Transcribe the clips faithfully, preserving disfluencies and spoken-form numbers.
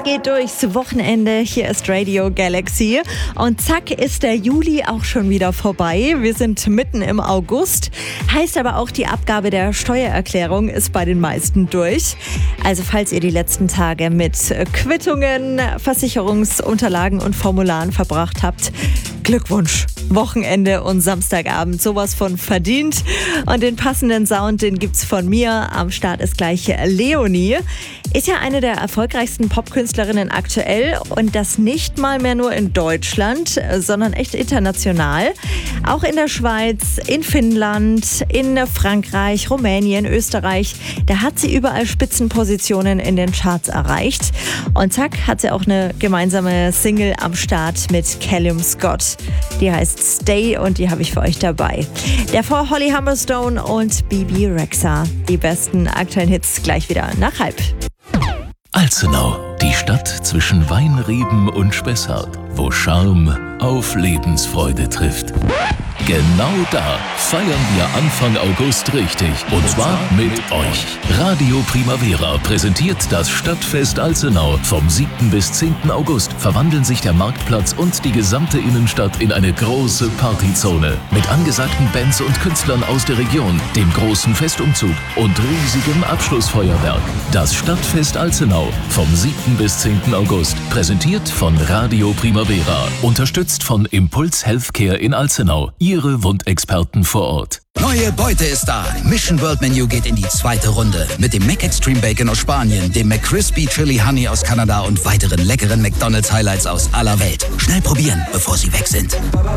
Es geht durchs Wochenende. Hier ist Radio Galaxy. Und zack ist der Juli auch schon wieder vorbei. Wir sind mitten im August. Heißt aber auch, die Abgabe der Steuererklärung ist bei den meisten durch. Also falls ihr die letzten Tage mit Quittungen, Versicherungsunterlagen und Formularen verbracht habt, Glückwunsch. Wochenende und Samstagabend, sowas von verdient. Und den passenden Sound, den gibt's von mir. Am Start ist gleich Leonie. Ist ja eine der erfolgreichsten Popkünstlerinnen aktuell und das nicht mal mehr nur in Deutschland, sondern echt international. Auch in der Schweiz, in Finnland, in Frankreich, Rumänien, Österreich. Da hat sie überall Spitzenpositionen in den Charts erreicht. Und zack, hat sie auch eine gemeinsame Single am Start mit Callum Scott. Die heißt Stay und die habe ich für euch dabei. Davor Holly Humberstone und Bibi Rexha. Die besten aktuellen Hits gleich wieder nach halb. Alzenau, die Stadt zwischen Weinreben und Spessart, wo Charme auf Lebensfreude trifft. Genau da feiern wir Anfang August richtig. Und zwar mit euch. Radio Primavera präsentiert das Stadtfest Alzenau. Vom siebten bis zehnten August verwandeln sich der Marktplatz und die gesamte Innenstadt in eine große Partyzone. Mit angesagten Bands und Künstlern aus der Region, dem großen Festumzug und riesigem Abschlussfeuerwerk. Das Stadtfest Alzenau vom siebten bis zehnten August. Präsentiert von Radio Primavera. Unterstützt von Impuls Healthcare in Alzenau. Ihre Wundexperten vor Ort. Neue Beute ist da. Mission World Menu geht in die zweite Runde. Mit dem Mac Extreme Bacon aus Spanien, dem McCrispy Chili Honey aus Kanada und weiteren leckeren McDonald's Highlights aus aller Welt. Schnell probieren, bevor sie weg sind.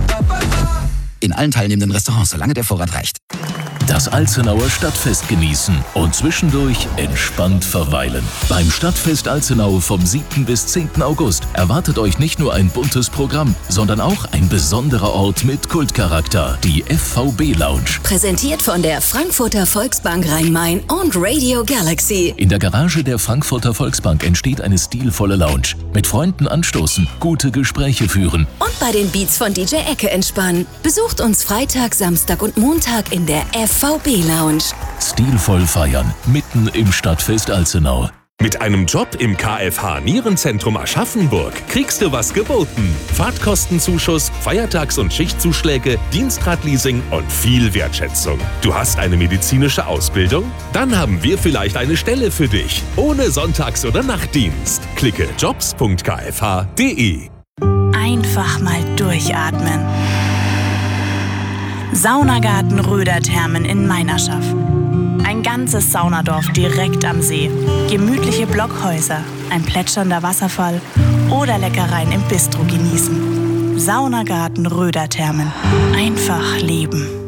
In allen teilnehmenden Restaurants, solange der Vorrat reicht. Das Alzenauer Stadtfest genießen und zwischendurch entspannt verweilen. Beim Stadtfest Alzenau vom siebten bis zehnten August erwartet euch nicht nur ein buntes Programm, sondern auch ein besonderer Ort mit Kultcharakter, die F V B Lounge. Präsentiert von der Frankfurter Volksbank Rhein-Main und Radio Galaxy. In der Garage der Frankfurter Volksbank entsteht eine stilvolle Lounge. Mit Freunden anstoßen, gute Gespräche führen. Und bei den Beats von D J Ecke entspannen. Besucht uns Freitag, Samstag und Montag in der F V B Lounge. Stilvoll feiern, mitten im Stadtfest Alzenau. Mit einem Job im K F H Nierenzentrum Aschaffenburg kriegst du was geboten. Fahrtkostenzuschuss, Feiertags- und Schichtzuschläge, Dienstradleasing und viel Wertschätzung. Du hast eine medizinische Ausbildung? Dann haben wir vielleicht eine Stelle für dich. Ohne Sonntags- oder Nachtdienst. Klicke jobs punkt k f h punkt d e. Einfach mal durchatmen. Saunagarten Röderthermen in Meinerschaff. Ein ganzes Saunadorf direkt am See. Gemütliche Blockhäuser, ein plätschernder Wasserfall oder Leckereien im Bistro genießen. Saunagarten Röderthermen. Einfach leben.